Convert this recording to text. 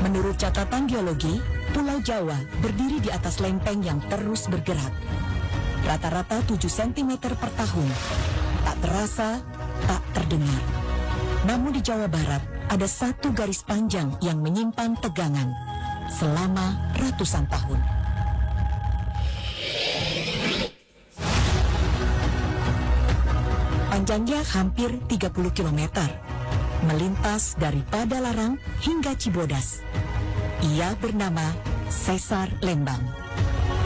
Menurut catatan geologi, Pulau Jawa berdiri di atas lempeng yang terus bergerak. Rata-rata 7 cm per tahun. Tak terasa, tak terdengar. Namun di Jawa Barat ada satu garis panjang yang menyimpan tegangan selama ratusan tahun. Panjangnya hampir 30 km, melintas dari Padalarang hingga Cibodas. Ia bernama Sesar Lembang.